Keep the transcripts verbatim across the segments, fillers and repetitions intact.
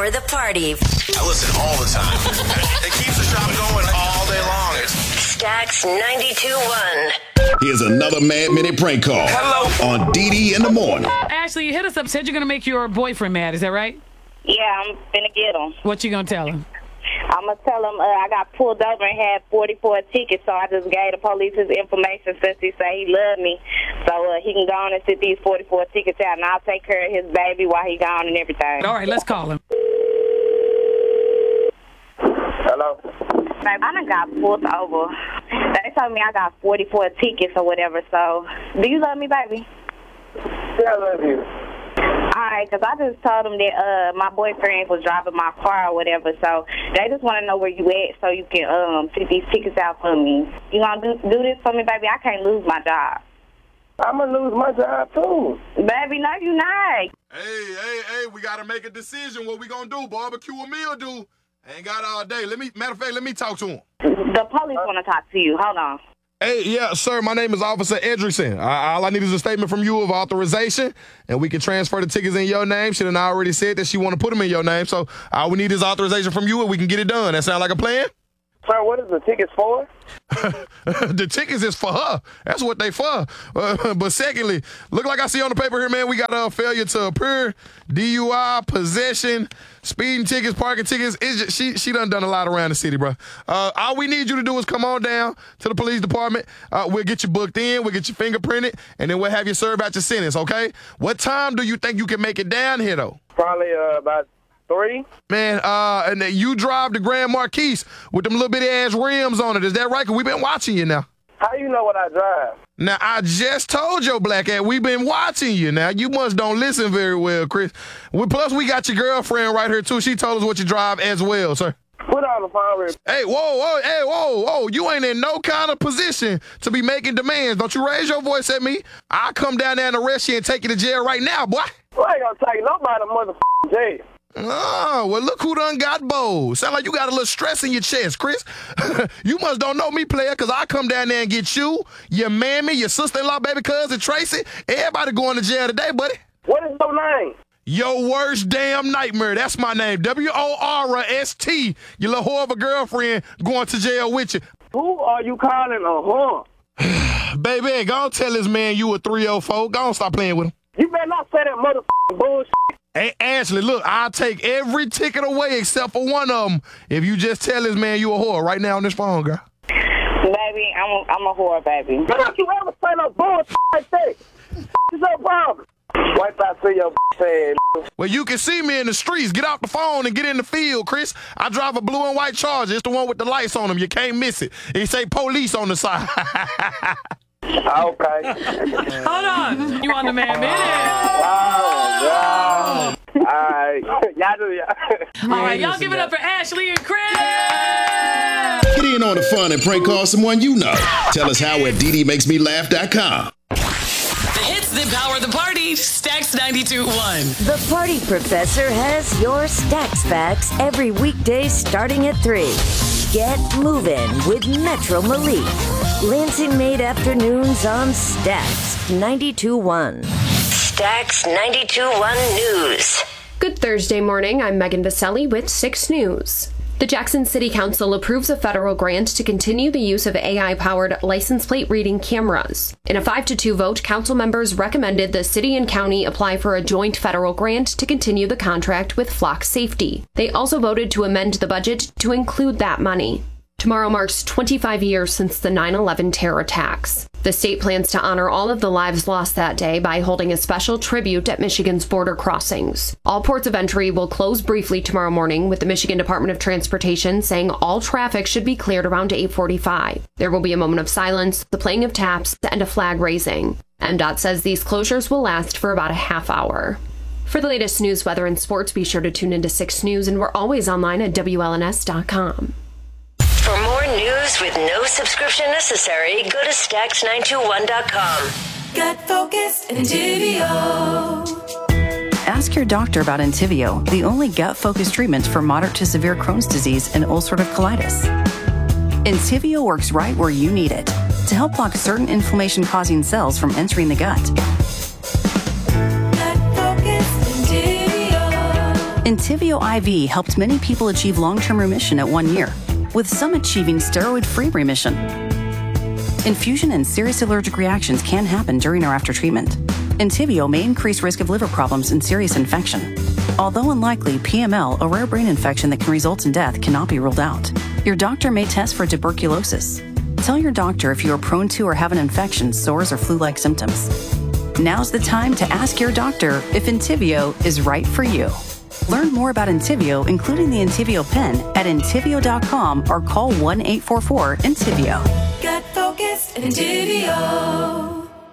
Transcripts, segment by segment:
Power the Party. I listen all the time. It keeps the shop going all day long. Stacks ninety-two point one. Here's another Mad Minute prank call. Hello. On D D in the morning. Ashley, you hit us up, said you're going to make your boyfriend mad. Is that right? Yeah, I'm finna get him. What you going to tell him? I'm going to tell him uh, I got pulled over and had forty-four tickets, so I just gave the police his information since he said he loved me. So uh, he can go on and sit these forty-four tickets out, and I'll take care of his baby while he gone and everything. All right, let's call him. Hello? Babe, I done got pulled over. They told me I got forty-four tickets or whatever, so do you love me, baby? Yeah, I love you. All right, because I just told them that uh, my boyfriend was driving my car or whatever, so they just want to know where you at so you can um fit these tickets out for me. You gonna do, do this for me, baby? I can't lose my job. I'm going to lose my job, too. Baby, no, you not. Hey, hey, hey, we got to make a decision. What we going to do? Barbecue or meal do? Ain't got all day. Let me, matter of fact, let me talk to him. The police want to talk to you. Hold on. Hey, yeah, sir, my name is Officer Edrickson. I, all I need is a statement from you of authorization, and we can transfer the tickets in your name. She done already said that she want to put them in your name, so all we need is authorization from you, and we can get it done. That sound like a plan? Sir, what is the tickets for? The tickets is for her. That's what they for. Uh, but secondly, look like I see on the paper here, man, we got a failure to appear, D U I, possession, speeding tickets, parking tickets. It's just, she she done done a lot around the city, bro. Uh, all we need you to do is come on down to the police department. Uh, we'll get you booked in. We'll get you fingerprinted, and then we'll have you serve out your sentence, okay? What time do you think you can make it down here, though? Probably uh, about three. Man, uh, and then you drive the Grand Marquis with them little bitty ass rims on it. Is that right? Because we've been watching you now. How you know what I drive? Now, I just told your black ass we've been watching you. Now, you must don't listen very well, Chris. We, plus, we got your girlfriend right here, too. She told us what you drive as well, sir. Put on the phone real. Hey, whoa, whoa, hey, whoa, whoa. You ain't in no kind of position to be making demands. Don't you raise your voice at me. I'll come down there and arrest you and take you to jail right now, boy. Well, I ain't gonna take nobody to motherfucking jail. Oh, well, look who done got bold. Sound like you got a little stress in your chest, Chris. You must don't know me, player, because I come down there and get you, your mammy, your sister-in-law, baby cousin, Tracy. Everybody going to jail today, buddy. What is your name? Your worst damn nightmare. That's my name. W O R S T. Your little whore of a girlfriend going to jail with you. Who are you calling a whore? Baby, go on tell this man you a three oh four. Go on, stop playing with him. You better not say that motherfucking bullshit. Hey, Ashley, look, I'll take every ticket away except for one of them if you just tell this man you a whore right now on this phone, girl. Baby, I'm a, I'm a whore, baby. Don't you ever say no bullshit like that? What's your problem? Wipe out to your head. Well, you can see me in the streets. Get off the phone and get in the field, Chris. I drive a blue and white Charger. It's the one with the lights on them. You can't miss it. It say police on the side. Okay. Hold on. You on the man minute. Wow, wow. All right. Y'all do y'all. All right, y'all give it up for Ashley and Chris. Get in on the fun and prank call someone you know. Tell us how at D D makes me laugh dot com. The hits that power the party. Stacks ninety-two point one. The Party Professor has your Stacks facts every weekday starting at three. Get moving with Metro Malik. Lansing Made Afternoons on Stacks ninety-two point one. Stacks ninety-two point one News. Good Thursday morning. I'm Megan Vaselli with six News. The Jackson City Council approves a federal grant to continue the use of A I-powered license plate reading cameras. In a five to two vote, council members recommended the city and county apply for a joint federal grant to continue the contract with Flock Safety. They also voted to amend the budget to include that money. Tomorrow marks twenty-five years since the nine eleven terror attacks. The state plans to honor all of the lives lost that day by holding a special tribute at Michigan's border crossings. All ports of entry will close briefly tomorrow morning, with the Michigan Department of Transportation saying all traffic should be cleared around eight forty-five. There will be a moment of silence, the playing of taps, and a flag raising. M DOT says these closures will last for about a half hour. For the latest news, weather, and sports, be sure to tune into six News, and we're always online at W L N S dot com. For more news with no subscription necessary, go to stacks nine two one dot com. Gut focused Entivio. Ask your doctor about Entivio, the only gut-focused treatment for moderate to severe Crohn's disease and ulcerative colitis. Entivio works right where you need it to help block certain inflammation-causing cells from entering the gut. Gut focused Entivio. Entivio Entyvio I V helped many people achieve long-term remission at one year, with some achieving steroid-free remission. Infusion and serious allergic reactions can happen during or after treatment. Entyvio may increase risk of liver problems and serious infection. Although unlikely, P M L, a rare brain infection that can result in death, cannot be ruled out. Your doctor may test for tuberculosis. Tell your doctor if you are prone to or have an infection, sores, or flu-like symptoms. Now's the time to ask your doctor if Entyvio is right for you. Learn more about Entyvio, including the Entyvio pen, at entyvio dot com or call one eight four four Entyvio. Get focused, Entyvio.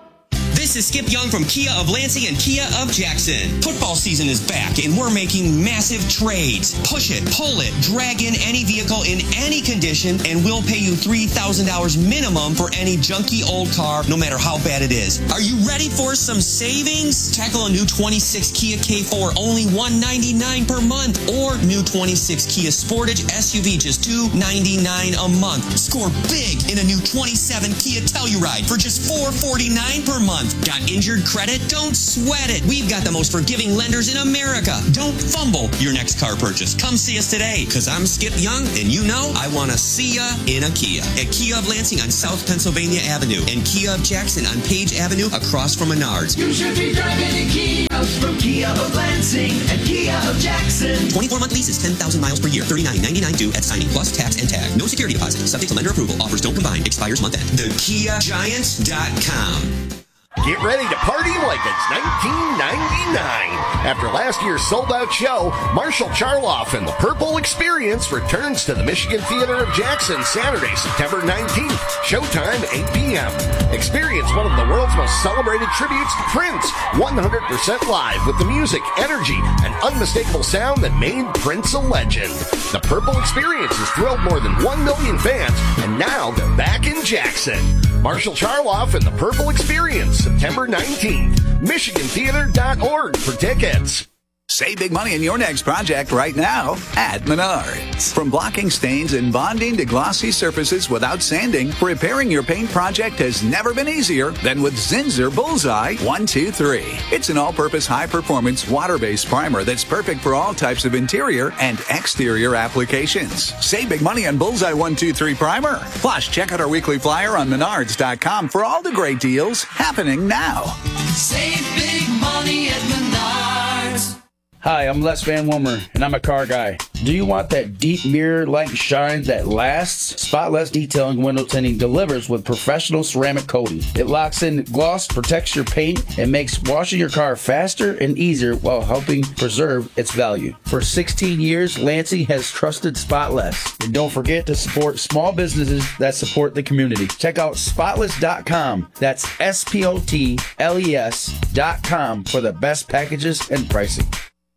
This is Skip Young from Kia of Lansing and Kia of Jackson. Football season is back and we're making massive trades. Push it, pull it, drag in any vehicle in any condition and we'll pay you three thousand dollars minimum for any junky old car, no matter how bad it is. Are you ready for some savings? Tackle a new twenty-six Kia K four, only one hundred ninety-nine dollars per month, or new twenty-six Kia Sportage S U V, just two hundred ninety-nine dollars a month. Score big in a new twenty-seven Kia Telluride for just four hundred forty-nine dollars per month. Got injured credit? Don't sweat it. We've got the most forgiving lenders in America. Don't fumble your next car purchase. Come see us today, because I'm Skip Young, and you know I want to see ya in a Kia. At Kia of Lansing on South Pennsylvania Avenue, and Kia of Jackson on Page Avenue across from Menards. You should be driving a Kia from Kia of Lansing and Kia of Jackson. twenty-four month leases, ten thousand miles per year, thirty-nine ninety-nine due at signing, plus tax and tag. No security deposit. Subject to lender approval. Offers don't combine. Expires month end. the kia giants dot com. Get ready to party like it's nineteen ninety-nine. After last year's sold-out show, Marshall Charloff and the Purple Experience returns to the Michigan Theater of Jackson Saturday, September nineteenth. Showtime, eight p.m. Experience one of the world's most celebrated tributes to Prince, one hundred percent live with the music, energy, and unmistakable sound that made Prince a legend. The Purple Experience has thrilled more than one million fans, and now they're back in Jackson. Marshall Charloff and the Purple Experience, September nineteenth. Michigan Theater dot org for tickets. Save big money in your next project right now at Menards. From blocking stains and bonding to glossy surfaces without sanding, repairing your paint project has never been easier than with Zinsser Bullseye one two three. It's an all-purpose high-performance water-based primer that's perfect for all types of interior and exterior applications. Save big money on Bullseye one two three primer. Plus, check out our weekly flyer on menards dot com for all the great deals happening now. Save big money at Menards. Hi, I'm Les Van Wilmer, and I'm a car guy. Do you want that deep mirror-like shine that lasts? Spotless Detailing Window Tinting delivers with professional ceramic coating. It locks in gloss, protects your paint, and makes washing your car faster and easier while helping preserve its value. For sixteen years, Lansing has trusted Spotless. And don't forget to support small businesses that support the community. Check out spotless dot com. That's S P O T L E S dot com for the best packages and pricing.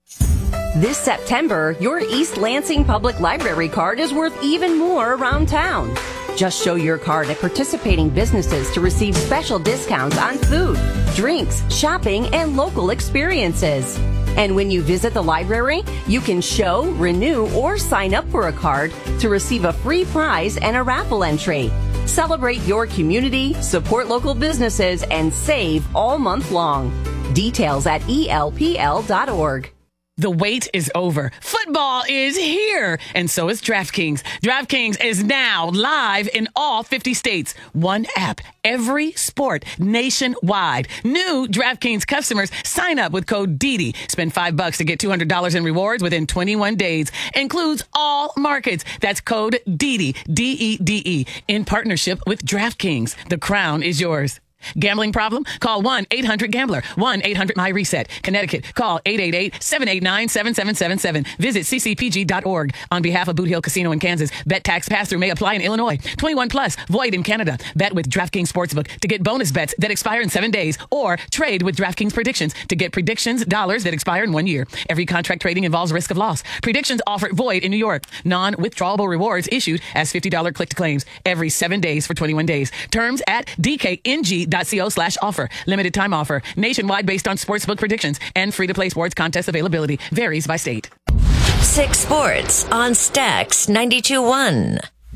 This September, your East Lansing Public Library card is worth even more around town. Just show your card at participating businesses to receive special discounts on food, drinks, shopping, and local experiences. And when you visit the library, you can show, renew, or sign up for a card to receive a free prize and a raffle entry. Celebrate your community, support local businesses, and save all month long. Details at E L P L dot org. The wait is over. Football is here. And so is DraftKings. DraftKings is now live in all fifty states. One app, every sport, nationwide. New DraftKings customers sign up with code D D. Spend five bucks to get two hundred dollars in rewards within twenty-one days. Includes all markets. That's code D D, D E D E, in partnership with DraftKings. The crown is yours. Gambling problem? Call one eight hundred gambler, one eight hundred my reset. Connecticut, call eight eight eight, seven eight nine, seven seven seven seven. Visit c c p g dot org. On behalf of Boot Hill Casino in Kansas, bet tax pass-through may apply in Illinois. twenty-one plus, void in Canada. Bet with DraftKings Sportsbook to get bonus bets that expire in seven days, or trade with DraftKings Predictions to get predictions dollars that expire in one year. Every contract trading involves risk of loss. Predictions offer void in New York. Non-withdrawable rewards issued as fifty dollars click to claims every seven days for twenty-one days. Terms at d k n g dot co slash offer. Limited time offer. Nationwide based on sportsbook predictions and free-to-play sports contest availability. Varies by state. Six Sports on Stax ninety-two point one.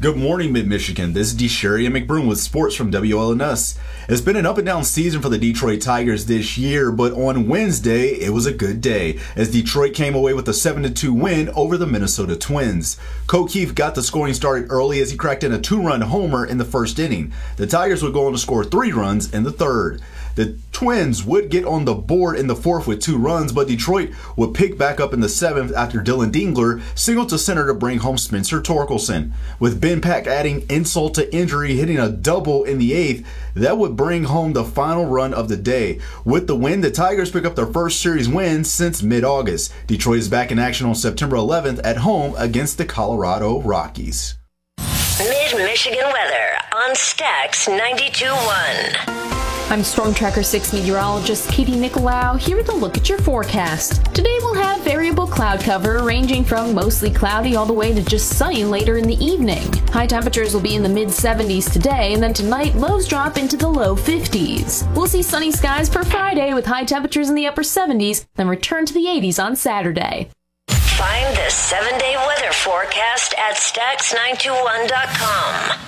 Good morning, Mid-Michigan. This is DeSherry McBroom with sports from W L N S. It's been an up-and-down season for the Detroit Tigers this year, but on Wednesday, it was a good day as Detroit came away with a seven to two win over the Minnesota Twins. O'Keefe got the scoring started early as he cracked in a two-run homer in the first inning. The Tigers would go on to score three runs in the third. The Twins would get on the board in the fourth with two runs, but Detroit would pick back up in the seventh after Dylan Dingler singled to center to bring home Spencer Torkelson. With Ben Pack adding insult to injury, hitting a double in the eighth, that would bring home the final run of the day. With the win, the Tigers pick up their first series win since mid-August. Detroit is back in action on September eleventh at home against the Colorado Rockies. Mid-Michigan weather on Stax ninety-two point one. I'm Storm Tracker six meteorologist Katie Nicolau here with a look at your forecast. Today we'll have variable cloud cover ranging from mostly cloudy all the way to just sunny later in the evening. High temperatures will be in the mid seventies today, and then tonight lows drop into the low fifties. We'll see sunny skies for Friday with high temperatures in the upper seventies, then return to the eighties on Saturday. Find the seven-day weather forecast at Stax nine two one dot com.